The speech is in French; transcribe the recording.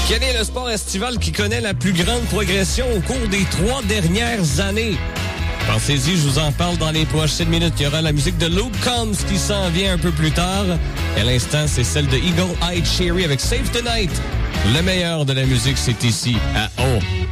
Quel est le sport estival qui connaît la plus grande progression au cours des 3 dernières années? Pensez-y, je vous en parle dans les prochaines minutes. Il y aura la musique de Luke Combs qui s'en vient un peu plus tard. Et à l'instant, c'est celle de Eagle Eye Cherry avec Save Tonight. Le meilleur de la musique, c'est ici à O.